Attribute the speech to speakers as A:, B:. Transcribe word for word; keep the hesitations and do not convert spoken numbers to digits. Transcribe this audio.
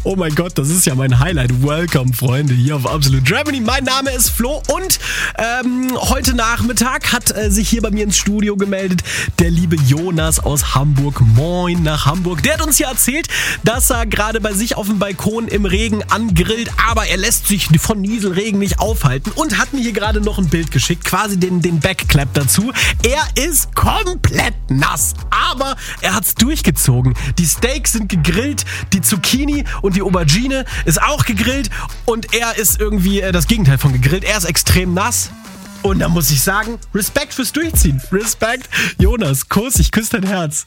A: Oh mein Gott, das ist ja mein Highlight. Welcome, Freunde, hier auf Absolute Germany. Mein Name ist Flo und ähm, heute Nachmittag hat äh, sich hier bei mir ins Studio gemeldet der liebe Jonas aus Hamburg. Moin nach Hamburg. Der hat uns ja erzählt, dass er gerade bei sich auf dem Balkon im Regen angrillt, aber er lässt sich von Nieselregen nicht aufhalten und hat mir hier gerade noch ein Bild geschickt, quasi den, den Backclap dazu. Er ist komplett nass, aber er hat's durchgezogen. Die Steaks sind gegrillt, die Zucchini und die Aubergine ist auch gegrillt und er ist irgendwie äh, das Gegenteil von gegrillt. Er ist extrem nass und da muss ich sagen, Respekt fürs Durchziehen. Respekt. Jonas, Kuss, ich küsse dein Herz.